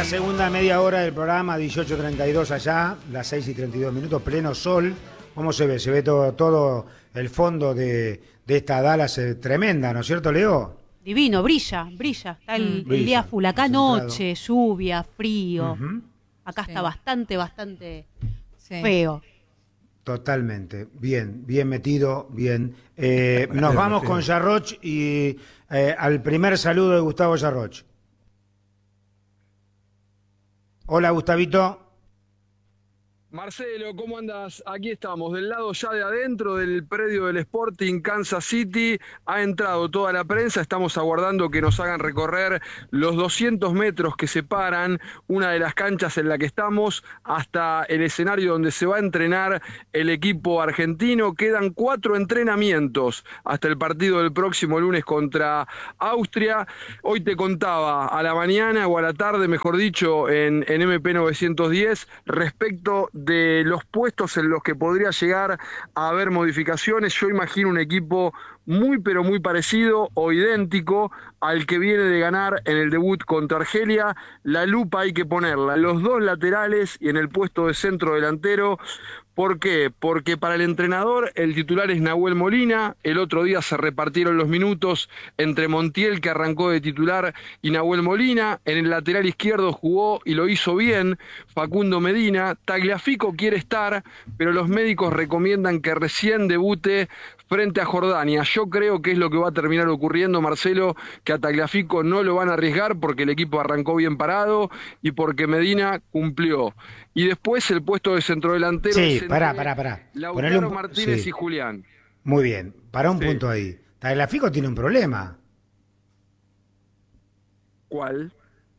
segunda media hora del programa, 18:32 allá, las 6:32, pleno sol. ¿Cómo se ve? Se ve todo el fondo de esta Dallas tremenda, ¿no es cierto, Leo? Divino, brilla. Está el día full. Acá noche, lluvia, frío. Acá está bastante feo. Totalmente. Bien metido, bien. Nos vamos con Yarroch y al primer saludo de Gustavo Yarroch. Hola, Gustavito. Marcelo, ¿cómo andas? Aquí estamos, del lado ya de adentro del predio del Sporting Kansas City. Ha entrado toda la prensa, estamos aguardando que nos hagan recorrer los 200 metros que separan una de las canchas en la que estamos hasta el escenario donde se va a entrenar el equipo argentino. Quedan 4 entrenamientos hasta el partido del próximo lunes contra Austria. Hoy te contaba a la mañana o a la tarde, mejor dicho, en MP 910 respecto de los puestos en los que podría llegar a haber modificaciones. Yo imagino un equipo muy pero muy parecido o idéntico al que viene de ganar en el debut contra Argelia. La lupa hay que ponerla en los dos laterales y en el puesto de centro delantero. ¿Por qué? Porque para el entrenador el titular es Nahuel Molina. El otro día se repartieron los minutos entre Montiel, que arrancó de titular, y Nahuel Molina. En el lateral izquierdo jugó y lo hizo bien Facundo Medina. Tagliafico quiere estar, pero los médicos recomiendan que recién debute frente a Jordania. Yo creo que es lo que va a terminar ocurriendo, Marcelo, que a Tagliafico no lo van a arriesgar porque el equipo arrancó bien parado y porque Medina cumplió. Y después el puesto de centrodelantero. Sí, pará. Lautaro Martínez y Julián. Muy bien, para un punto ahí. Tagliafico tiene un problema. ¿Cuál?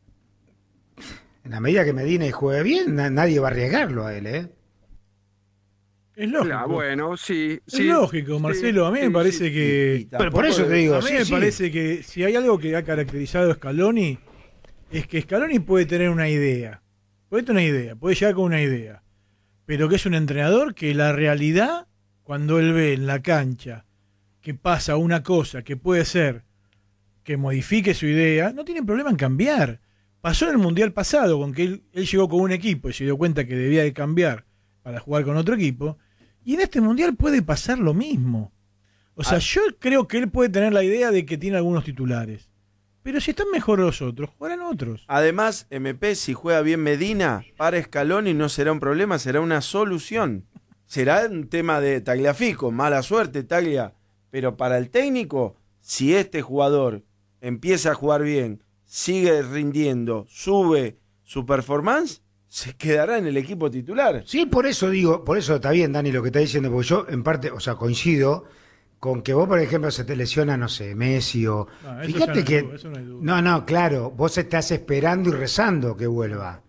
En la medida que Medina juegue bien, nadie va a arriesgarlo a él, ¿eh? Es lógico. Claro, bueno, sí. Es lógico, Marcelo. A mí me parece que... Pero por eso te digo, a mí me parece que si hay algo que ha caracterizado a Scaloni, es que Scaloni puede tener una idea. Puede llegar con una idea. Pero que es un entrenador que la realidad, cuando él ve en la cancha que pasa una cosa que puede ser que modifique su idea, no tiene problema en cambiar. Pasó en el Mundial pasado, con que él llegó con un equipo y se dio cuenta que debía de cambiar para jugar con otro equipo, y en este Mundial puede pasar lo mismo. O sea, yo creo que él puede tener la idea de que tiene algunos titulares. Pero si están mejor los otros, jugarán otros. Además, MP, si juega bien Medina, para Scaloni no será un problema, será una solución. Será un tema de Tagliafico, mala suerte, Taglia. Pero para el técnico, si este jugador empieza a jugar bien, sigue rindiendo, sube su performance, se quedará en el equipo titular. Sí, por eso está bien, Dani, lo que está diciendo, porque yo en parte, coincido con que vos, por ejemplo, se te lesiona, no sé, Messi o... No, fíjate que... No hay duda. No, claro, vos estás esperando y rezando que vuelva.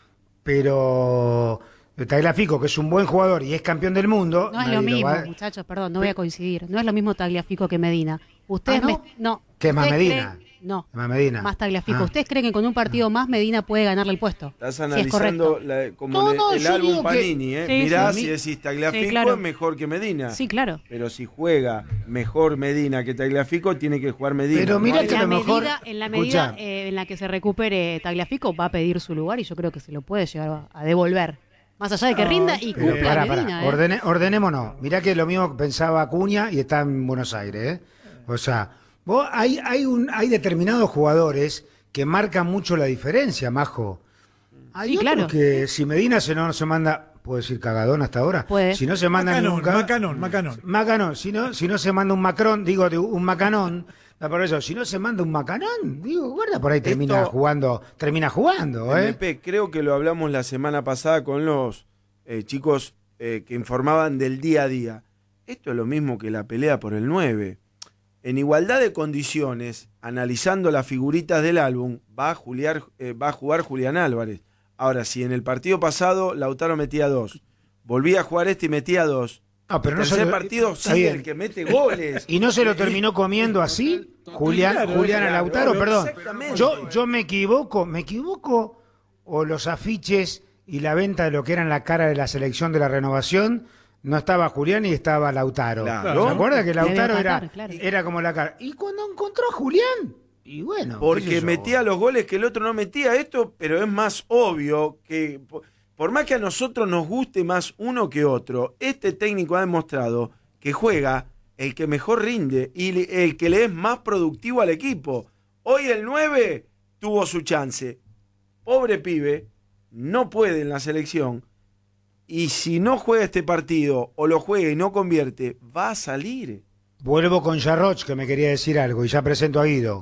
Pero Tagliafico, que es un buen jugador y es campeón del mundo... No es lo mismo, muchachos, perdón, no voy a coincidir. No es lo mismo Tagliafico que Medina. Ustedes ¿no? ¿Qué más Medina? Más Tagliafico. ¿Ustedes creen que con un partido más Medina puede ganarle el puesto? Estás analizando el álbum Panini, mirá si decís Tagliafico es mejor que Medina. Sí, claro. Pero si juega mejor Medina que Tagliafico, tiene que jugar Medina. Pero mira que en la medida en la que se recupere Tagliafico, va a pedir su lugar y yo creo que se lo puede llegar a devolver. Más allá de que rinda y cumpla Medina. Ordenémonos. Mirá que lo mismo pensaba Acuña y está en Buenos Aires, O sea... Hay determinados jugadores que marcan mucho la diferencia, Majo. Hay otros que si Medina no se manda, ¿puedo decir cagadón hasta ahora? Puede. Si no se manda Macanón. Si no se manda un Macron, un Macanón, por eso, si no se manda un Macanón, guarda, por ahí termina jugando, MP, creo que lo hablamos la semana pasada con los chicos que informaban del día a día. Esto es lo mismo que la pelea por el 9. En igualdad de condiciones, analizando las figuritas del álbum, va a jugar Julián Álvarez. Ahora, si en el partido pasado Lautaro metía 2, volvía a jugar y metía 2. No, pero el tercer partido sigue el que mete goles. ¿Y no se lo terminó comiendo así? Julián a Lautaro, perdón. Yo me equivoco, o los afiches y la venta de lo que eran la cara de la selección de la renovación. No estaba Julián y estaba Lautaro. Claro. ¿Se acuerda que Lautaro era como la cara? Y cuando encontró a Julián, Y bueno, porque metía los goles que el otro no metía. Esto, pero es más obvio que, por más que a nosotros nos guste más uno que otro, este técnico ha demostrado que juega el que mejor rinde y el que le es más productivo al equipo. Hoy el 9 tuvo su chance. Pobre pibe, no puede en la selección. Y si no juega este partido o lo juega y no convierte, va a salir. Vuelvo con Jarroch, que me quería decir algo, y ya presento a Guido.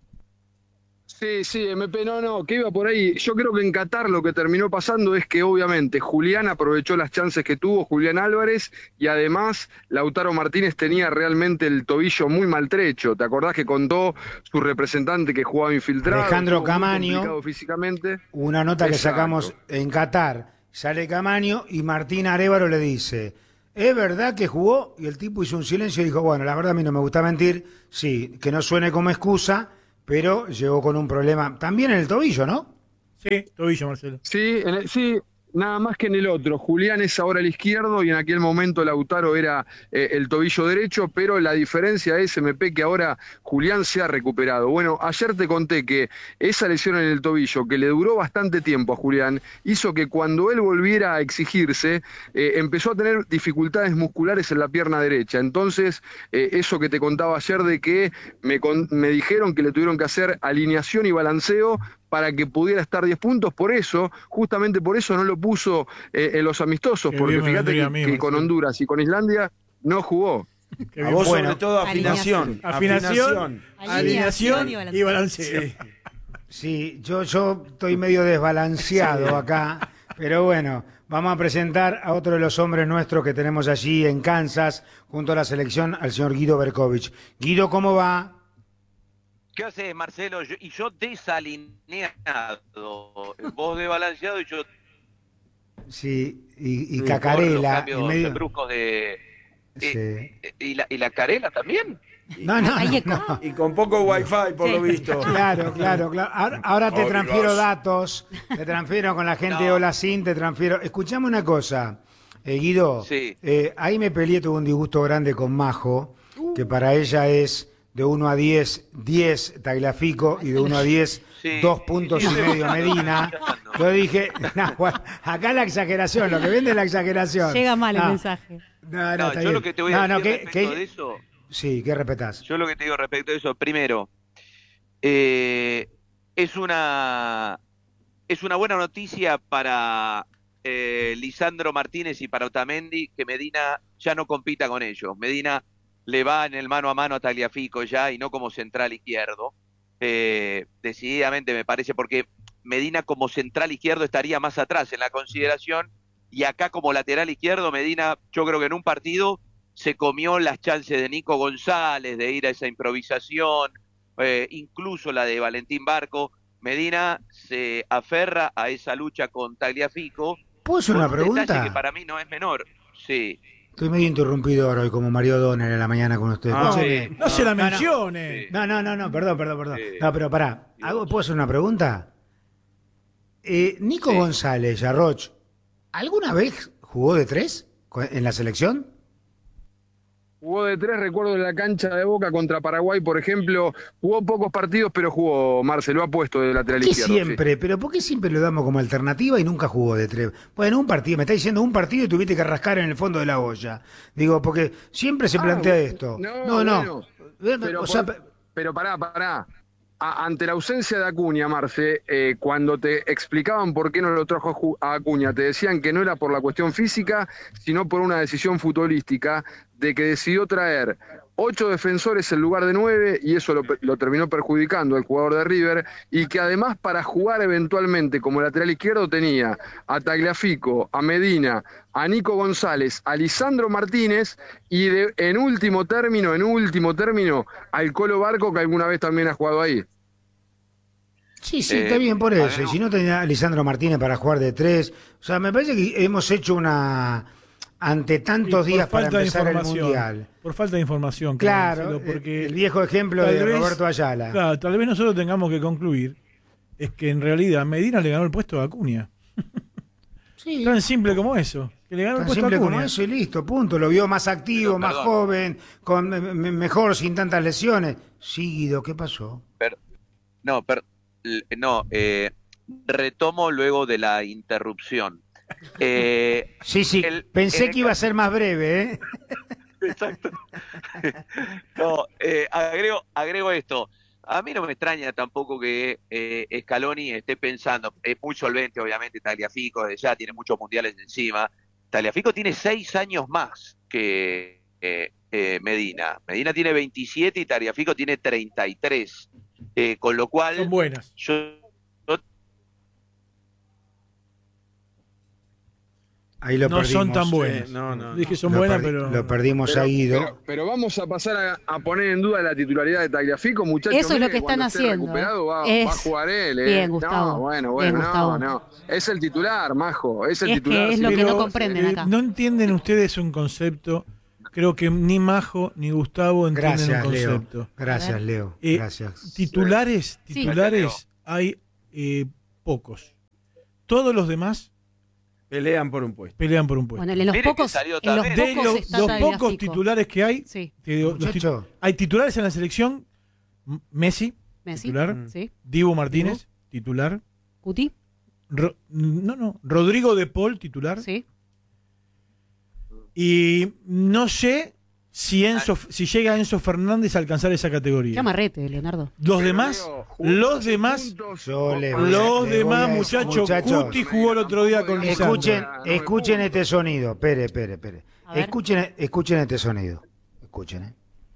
Sí, MP, no, que iba por ahí. Yo creo que en Qatar lo que terminó pasando es que obviamente Julián aprovechó las chances que tuvo, Julián Álvarez, y además Lautaro Martínez tenía realmente el tobillo muy maltrecho. ¿Te acordás que contó su representante que jugaba infiltrado? Alejandro Camaño, físicamente. Una nota que sacamos en Qatar. Sale Camaño y Martín Arévalo le dice, ¿es verdad que jugó? Y el tipo hizo un silencio y dijo, bueno, la verdad a mí no me gusta mentir, sí, que no suene como excusa, pero llegó con un problema también en el tobillo, ¿no? Sí, tobillo, Marcelo. Sí, sí, nada más que en el otro. Julián es ahora el izquierdo y en aquel momento Lautaro era el tobillo derecho, pero la diferencia es, MP, que ahora Julián se ha recuperado. Bueno, ayer te conté que esa lesión en el tobillo, que le duró bastante tiempo a Julián, hizo que cuando él volviera a exigirse, empezó a tener dificultades musculares en la pierna derecha. Entonces, eso que te contaba ayer de que me dijeron que le tuvieron que hacer alineación y balanceo para que pudiera estar 10 puntos, por eso, justamente por eso no lo puso en los amistosos, porque fíjate que con Honduras y con Islandia no jugó. A vos sobre todo afinación. Alineación y balanceo. Sí, yo estoy medio desbalanceado acá, pero bueno, vamos a presentar a otro de los hombres nuestros que tenemos allí en Kansas, junto a la selección, al señor Guido Berkovich. Guido, ¿cómo va? ¿Qué haces, Marcelo? Yo desalineado, vos desbalanceado y yo... Sí, y Cacarela. Los cambios bruscos de... Sí. ¿Y la Carela también? No. Y con poco wifi, por lo visto. Claro. Ahora te transfiero datos, te transfiero con la gente de Olacín, te transfiero... Escuchame una cosa, Guido. Sí. Ahí me peleé, tuve un disgusto grande con Majo, que para ella es... de 1 a 10, 10 Tagliafico, y de 1 a 10, 2 puntos y medio Medina. Yo dije, bueno, acá la exageración, lo que vende es la exageración. Llega mal el mensaje. No, yo lo que te voy a decir respecto de eso... Sí, ¿qué respetás? Yo lo que te digo respecto de eso, primero, es una buena noticia para Lisandro Martínez y para Otamendi que Medina ya no compita con ellos. Medina le va en el mano a mano a Tagliafico ya y no como central izquierdo. Decididamente me parece, porque Medina como central izquierdo estaría más atrás en la consideración, y acá como lateral izquierdo Medina, yo creo que en un partido se comió las chances de Nico González de ir a esa improvisación, incluso la de Valentín Barco. Medina se aferra a esa lucha con Tagliafico. ¿Puedo hacer una pregunta? Que para mí no es menor. Sí. Estoy medio interrumpido ahora hoy, como Mario Donner en la mañana con ustedes. No se la mencione. No, perdón. No, pero pará, ¿puedo hacer una pregunta? Nico González, Jarroch, ¿alguna vez jugó de 3 en la selección? Jugó de 3, recuerdo en la cancha de Boca contra Paraguay, por ejemplo. Jugó pocos partidos, pero jugó, Marcelo, ha puesto de lateral izquierdo. Siempre, sí. Pero ¿por qué siempre lo damos como alternativa y nunca jugó de 3? Bueno, un partido, me está diciendo un partido y tuviste que rascar en el fondo de la olla. Digo, porque siempre se plantea esto. No. Pero pará. Ante la ausencia de Acuña, Marce, cuando te explicaban por qué no lo trajo a Acuña, te decían que no era por la cuestión física, sino por una decisión futbolística de que decidió traer 8 defensores en lugar de 9, y eso lo terminó perjudicando al jugador de River, y que además para jugar eventualmente como lateral izquierdo tenía a Tagliafico, a Medina, a Nico González, a Lisandro Martínez y en último término al Colo Barco, que alguna vez también ha jugado ahí. Sí, está bien por eso. Y si no tenía a Lisandro Martínez para jugar de 3, o sea, me parece que hemos hecho ante tantos días para empezar el Mundial. Por falta de información. Claro, porque el viejo ejemplo de Roberto Ayala. Claro, tal vez nosotros tengamos que concluir es que en realidad Medina le ganó el puesto a Acuña. Sí. Tan simple como eso. Que le ganó el puesto a Acuña. Como eso y listo, punto. Lo vio más activo, más joven, mejor, sin tantas lesiones. Sí, Guido, ¿qué pasó? Retomo luego de la interrupción. Sí, pensé que iba a ser más breve, ¿eh? Exacto. No, agrego esto. A mí no me extraña tampoco que Scaloni esté pensando, es muy solvente obviamente Tagliafico, desde ya tiene muchos mundiales encima. Tagliafico tiene 6 años más que Medina. Medina tiene 27 y Tagliafico tiene 33. Con lo cual... Son buenas. Ahí lo no perdimos. Son tan buenas. Dije son buenas, pero... Lo perdimos a Guido. Pero vamos a pasar a poner en duda la titularidad de Tagliafico, muchachos. Eso es lo que están haciendo. Va a jugar él. Bien, Gustavo. No, bueno, bien, Gustavo. no. Es el titular, Majo. Es el titular. Que es lo que no comprenden acá. No entienden ustedes un concepto. Creo que ni Majo ni Gustavo entienden un concepto. Leo. Gracias, Leo. Gracias. Titulares hay pocos. Todos los demás pelean por un puesto. Bueno, en los pocos titulares que hay, sí. Hay titulares en la selección. Messi. Titular. Sí. Dibu Martínez, titular. Cuti. Rodrigo de Paul, titular. Sí. Y no sé si llega Enzo Fernández a alcanzar esa categoría. Qué amarrete, Leonardo. Los demás, muchachos, Cuti jugó el otro día con Lisandro. Escuchen este sonido. Espere. Escuchen este sonido. Escuchen,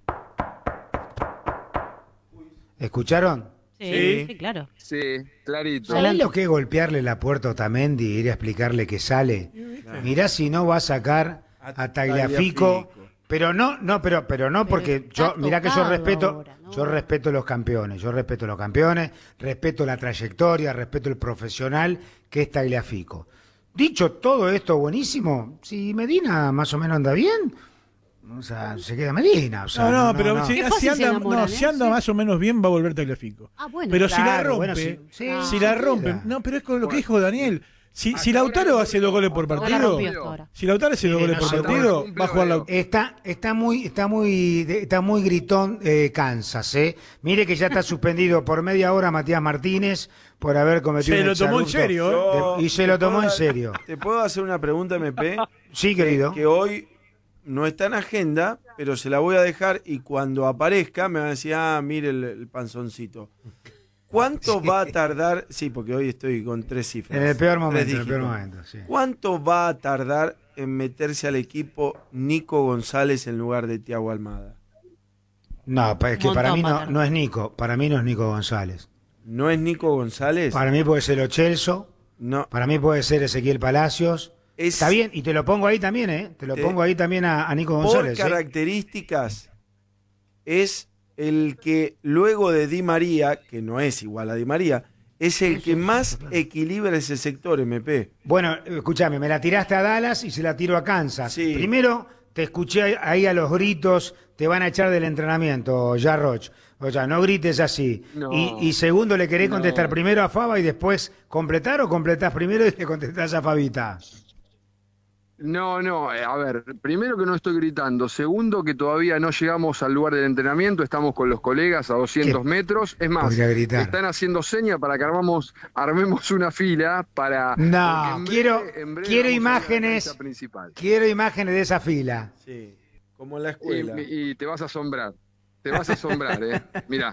¿Escucharon? Sí, claro. Sí, clarito. ¿Sabés lo que es golpearle la puerta a Otamendi y ir a explicarle que sale? Mirá si no va a sacar a Tagliafico. Pero no, porque mirá que yo respeto los campeones, respeto la trayectoria, respeto el profesional que es Tagliafico. Dicho todo esto buenísimo, si Medina más o menos anda bien, o sea, se queda Medina. O sea, pero si anda más o menos bien va a volver Tagliafico. Bueno, pero claro, si la rompe, pero es con lo que dijo Daniel. Si Lautaro hace 2 goles por partido, va a jugar Lautaro. Está muy gritón Kansas, ¿eh? Mire que ya está suspendido por media hora Matías Martínez por haber cometido un exabrupto. Se lo tomó en serio, y se lo tomó en serio. ¿Te puedo hacer una pregunta, MP? Sí, querido. Que hoy no está en agenda, pero se la voy a dejar y cuando aparezca me va a decir, mire el panzoncito. ¿Cuánto va a tardar? Sí, porque hoy estoy con 3 cifras. En el peor momento, sí. ¿Cuánto va a tardar en meterse al equipo Nico González en lugar de Thiago Almada? No, es que para mí no es Nico. Para mí no es Nico González. ¿No es Nico González? Para mí puede ser Lo Celso. No. Para mí puede ser Ezequiel Palacios. Está bien, y te lo pongo ahí también, ¿eh? Pongo ahí también a Nico González. Por características, es el que luego de Di María, que no es igual a Di María, es el que más equilibra ese sector, MP. Bueno, escúchame, me la tiraste a Dallas y se la tiro a Kansas. Sí. Primero, te escuché ahí a los gritos, te van a echar del entrenamiento, Jarroch. O sea, no grites así. No, y segundo, le querés contestar primero a Faba y después completar, o completás primero y le contestás a Fabita. No, a ver, primero que no estoy gritando, segundo que todavía no llegamos al lugar del entrenamiento, estamos con los colegas a 200 metros, es más, están haciendo señas para que armemos una fila para... No, quiero imágenes de esa fila. Sí, como en la escuela. Y te vas a asombrar, mirá.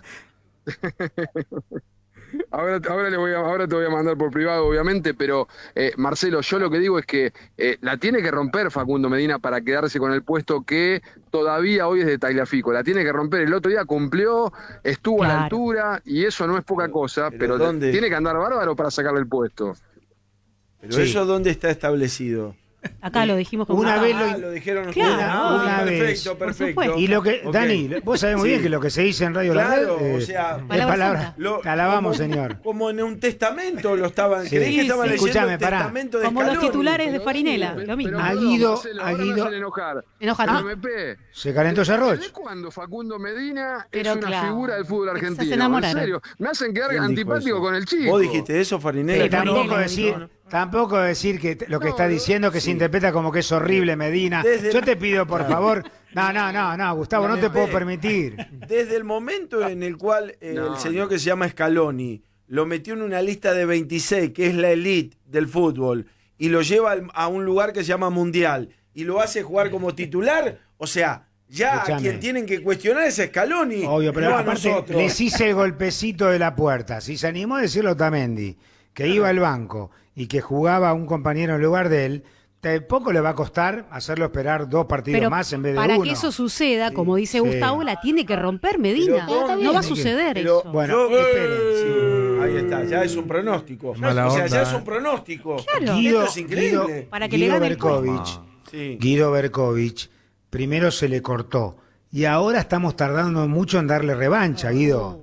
Ahora te voy a mandar por privado, obviamente, pero Marcelo, yo lo que digo es que la tiene que romper Facundo Medina para quedarse con el puesto que todavía hoy es de Tagliafico. La tiene que romper. El otro día cumplió, estuvo a la altura y eso no es poca cosa, pero tiene que andar bárbaro para sacarle el puesto. Pero eso ¿dónde está establecido? Acá lo dijimos con una vez lo dijeron una vez. Perfecto. Y lo que, Dani, vos sabés muy bien que lo que se dice en Radio La Red, o sea, palabra. Te alabamos, señor. Como en un testamento lo estaban, creí que estaban leyendo el testamento de como Scaloni. Los titulares de Farinela, lo mismo. A Guido, Enojate. Se calentó Jarroch. ¿Sabés cuando Facundo Medina pero es una figura del fútbol argentino? En serio, me hacen quedar antipático con el chico. ¿Vos dijiste eso, Farinela? Tampoco decir que lo que está diciendo que se interpreta como que es horrible Medina. Yo te pido, por favor, No, Gustavo, no te puedo permitir. Desde el momento en el cual el señor que se llama Scaloni lo metió en una lista de 26, que es la elite del fútbol, y lo lleva a un lugar que se llama Mundial, y lo hace jugar como titular, o sea, ya a quien tienen que cuestionar es Scaloni. Obvio, pero no aparte nosotros. les hice el golpecito de la puerta. Si se animó a decirlo Otamendi, que iba al banco y que jugaba a un compañero en lugar de él, poco le va a costar hacerlo esperar 2 partidos más en vez de 1. Para que eso suceda, como dice Gustavo, la tiene que romper Medina. No va a suceder eso. Bueno, esperen. Ahí está, ya es un pronóstico. Mala onda, ya es un pronóstico. Claro. Esto es increíble. Para que le gane el Guido Berkovich, primero se le cortó. Y ahora estamos tardando mucho en darle revancha, Guido.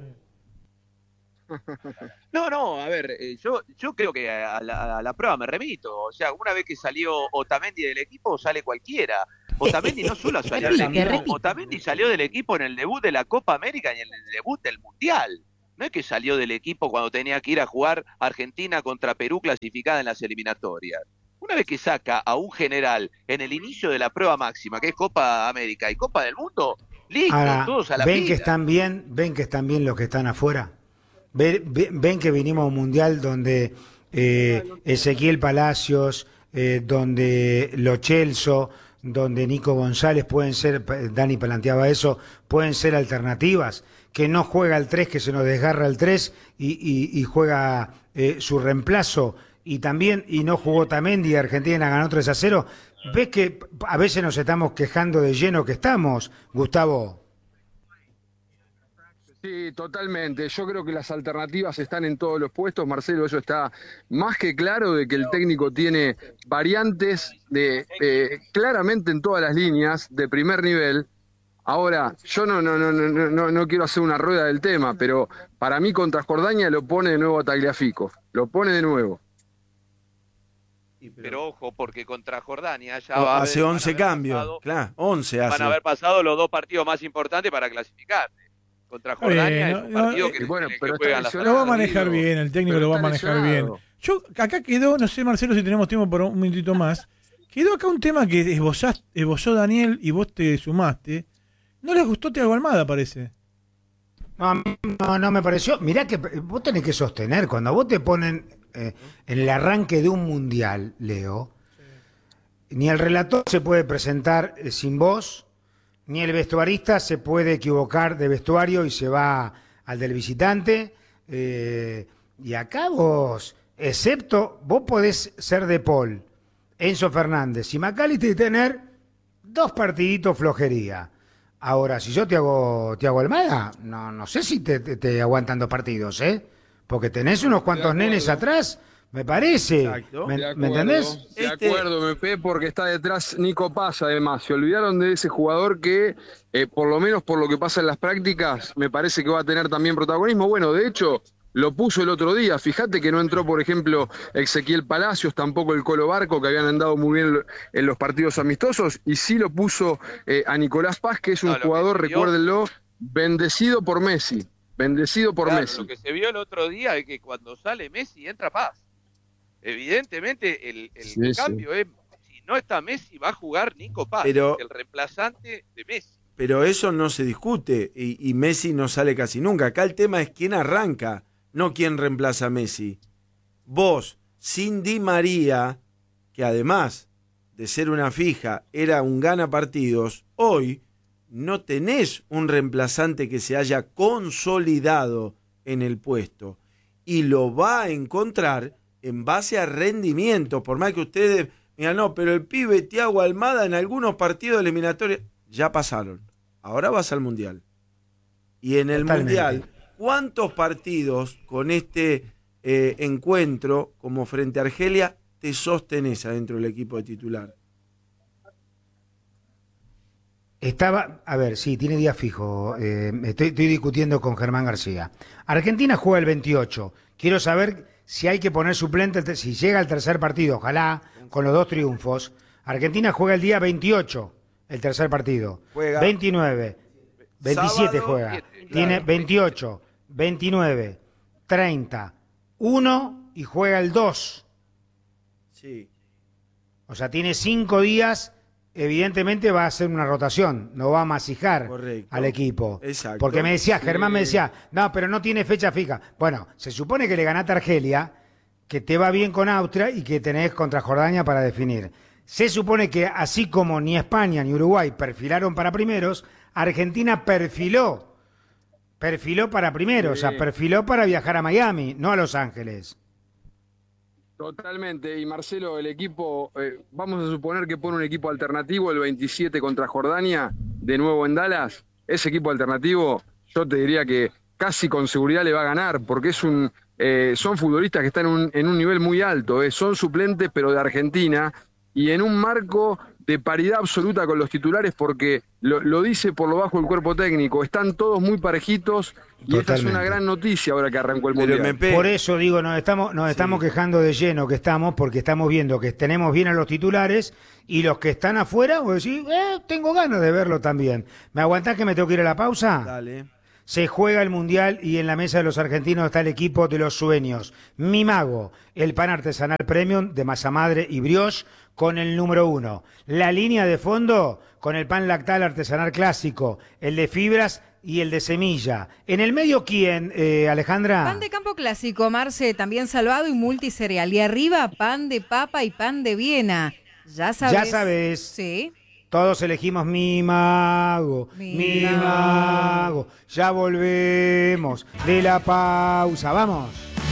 No, a ver, yo creo que a la prueba me remito. O sea, una vez que salió Otamendi del equipo, sale cualquiera. Otamendi no solo salió del equipo, Otamendi salió del equipo en el debut de la Copa América y en el debut del Mundial. No es que salió del equipo cuando tenía que ir a jugar Argentina contra Perú clasificada en las eliminatorias. Una vez que saca a un general en el inicio de la prueba máxima, que es Copa América y Copa del Mundo, listo, Ahora, todos a la ven pila. que están bien los que están afuera. Ven que vinimos a un mundial donde Ezequiel Palacios, donde Lo Celso, donde Nico González pueden ser, Dani planteaba eso, pueden ser alternativas, que no juega el 3, que se nos desgarra el 3 y juega su reemplazo, y no jugó Otamendi y Argentina ganó 3-0. ¿Ves que a veces nos estamos quejando de lleno que estamos, Gustavo? Sí, totalmente. Yo creo que las alternativas están en todos los puestos, Marcelo, eso está más que claro de que el técnico tiene variantes claramente en todas las líneas de primer nivel. Ahora, yo no quiero hacer una rueda del tema, pero para mí contra Jordania lo pone de nuevo a Tagliafico, lo pone de nuevo. Pero ojo, porque contra Jordania ya hace 11 cambios, claro, 11 hace. Van a haber pasado los 2 partidos más importantes para clasificar. Contra Jordania es un partido que juegan las... Lo va a manejar bien, el técnico lo va a manejar bien. Acá quedó, no sé Marcelo si tenemos tiempo por un minutito más, quedó acá un tema que esbozó Daniel y vos te sumaste. ¿No les gustó Thiago Almada, parece? No me pareció. Mirá que vos tenés que sostener, cuando vos te ponen en el arranque de un mundial, Leo, ni el relator se puede presentar sin voz, ni el vestuarista se puede equivocar de vestuario y se va al del visitante. Y acá vos, excepto, vos podés ser De Paul, Enzo Fernández y McAllister y tener 2 partiditos flojería. Ahora, si yo te hago Almada, no sé si te aguantan 2 partidos, porque tenés unos cuantos nenes atrás, me parece. ¿Me entendés? De acuerdo, Mepe, porque está detrás Nico Paz, además. Se olvidaron de ese jugador que, por lo menos por lo que pasa en las prácticas, me parece que va a tener también protagonismo. Bueno, de hecho, lo puso el otro día. Fíjate que no entró, por ejemplo, Ezequiel Palacios, tampoco el Colo Barco, que habían andado muy bien en los partidos amistosos, y sí lo puso a Nicolás Paz, que es un jugador, recuérdenlo, bendecido por Messi. Bendecido por Messi. Lo que se vio el otro día es que cuando sale Messi entra Paz. Evidentemente el cambio es, si no está Messi va a jugar Nico Paz, el reemplazante de Messi. Pero eso no se discute y Messi no sale casi nunca. Acá el tema es quién arranca, no quién reemplaza a Messi. Vos, sin Di María, que además de ser una fija era un gana partidos, hoy no tenés un reemplazante que se haya consolidado en el puesto y lo va a encontrar en base a rendimiento, por más que ustedes digan, no, pero el pibe Thiago Almada en algunos partidos eliminatorios ya pasaron, ahora vas al Mundial. Y en el Mundial, ¿cuántos partidos con este encuentro, como frente a Argelia, te sostenés adentro del equipo de titular? Sí, tiene día fijo. Estoy discutiendo con Germán García. Argentina juega el 28. Quiero saber si hay que poner suplente, si llega al tercer partido, ojalá, con los 2 triunfos. Argentina juega el día 28, el tercer partido. Juega 29, 27 sábado, juega. Tiene 28, 29, 30, 1 y juega el 2. Sí. O sea, tiene 5 días evidentemente va a hacer una rotación, no va a masijar al equipo. Exacto. Porque Germán me decía, no, pero no tiene fecha fija. Bueno, se supone que le ganaste a Argelia, que te va bien con Austria y que tenés contra Jordania para definir. Se supone que así como ni España ni Uruguay perfilaron para primeros, Argentina perfiló para primeros, o sea, perfiló para viajar a Miami, no a Los Ángeles. Totalmente, y Marcelo, el equipo, vamos a suponer que pone un equipo alternativo el 27 contra Jordania, de nuevo en Dallas. Ese equipo alternativo, yo te diría que casi con seguridad le va a ganar, porque son futbolistas que están en un nivel muy alto, son suplentes pero de Argentina, y en un marco de paridad absoluta con los titulares, porque lo dice por lo bajo el cuerpo técnico, están todos muy parejitos. Y esta es una gran noticia ahora que arrancó el Mundial. Por eso digo, nos estamos quejando de lleno porque estamos viendo que tenemos bien a los titulares y los que están afuera, vos decís, tengo ganas de verlo también. ¿Me aguantás que me tengo que ir a la pausa? Dale. Se juega el Mundial y en la mesa de los argentinos está el equipo de los sueños. Mi Mago, el pan artesanal premium de masa madre y brioche con el número 1. La línea de fondo con el pan lactal artesanal clásico, el de fibras y el de semilla. En el medio, ¿quién, Alejandra? Pan de campo clásico, Marce, también salvado y multicereal. Y arriba, pan de papa y pan de Viena. Ya sabes. Ya sabes. Sí. Todos elegimos Mi Mago, Mi Mago. Ya volvemos de la pausa. Vamos.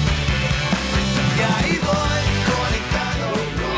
Y ahí voy conectado.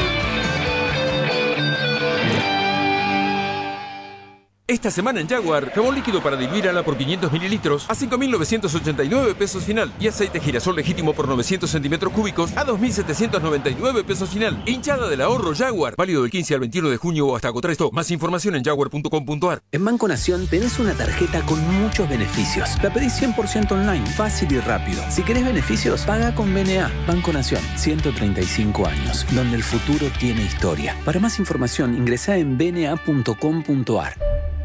Esta semana en Jaguar, jabón líquido para diluir ala por 500 mililitros a 5.989 pesos final y aceite girasol legítimo por 900 centímetros cúbicos a 2.799 pesos final. Hinchada del ahorro Jaguar, válido del 15 al 21 de junio o hasta agotar esto. Más información en jaguar.com.ar. En Banco Nación tenés una tarjeta con muchos beneficios. La pedís 100% online, fácil y rápido. Si querés beneficios, paga con BNA. Banco Nación, 135 años, donde el futuro tiene historia. Para más información, ingresá en bna.com.ar.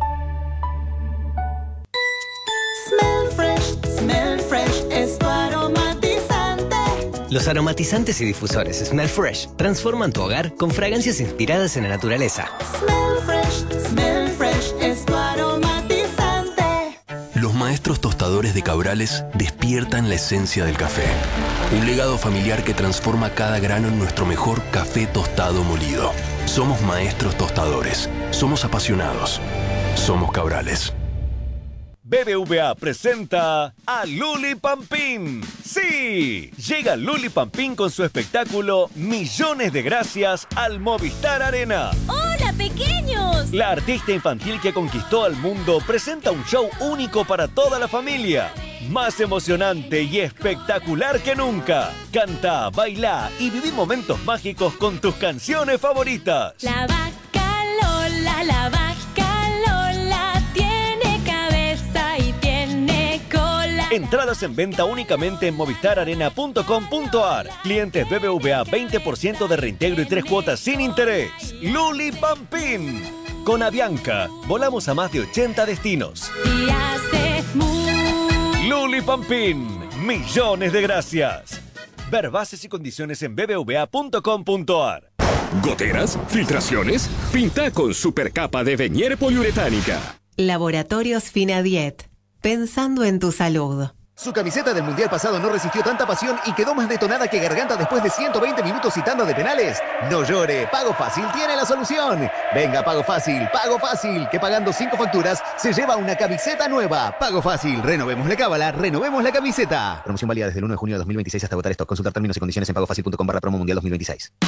Smell Fresh es tu aromatizante. Los aromatizantes y difusores Smell Fresh transforman tu hogar con fragancias inspiradas en la naturaleza. Smell Fresh es tu aromatizante. Los maestros tostadores de Cabrales despiertan la esencia del café. Un legado familiar que transforma cada grano en nuestro mejor café tostado molido. Somos maestros tostadores. Somos apasionados. Somos Cabrales. BBVA presenta a Luli Pampín. ¡Sí! Llega Luli Pampín con su espectáculo Millones de Gracias al Movistar Arena. ¡Hola, pequeños! La artista infantil que conquistó al mundo presenta un show único para toda la familia. Más emocionante y espectacular que nunca. Canta, baila y viví momentos mágicos con tus canciones favoritas. La vaca Lola, la vaca Lola tiene cabeza y tiene cola. Entradas en venta únicamente en movistararena.com.ar. Clientes BBVA 20% de reintegro y 3 cuotas sin interés. Luli Pampín. Con Avianca, volamos a más de 80 destinos. Y hace Luli Pampín. Millones de gracias. Ver bases y condiciones en bbva.com.ar. ¿Goteras? ¿Filtraciones? Pinta con supercapa de Venier poliuretánica. Laboratorios Finadiet. Pensando en tu salud. Su camiseta del Mundial pasado no resistió tanta pasión y quedó más detonada que Garganta después de 120 minutos y tanda de penales. No llore, Pago Fácil tiene la solución. Venga, Pago Fácil, que pagando 5 facturas se lleva una camiseta nueva. Pago Fácil, renovemos la cábala, renovemos la camiseta. Promoción válida desde el 1 de junio de 2026 hasta agotar stock. Consultar términos y condiciones en pagofacil.com/promo mundial 2026.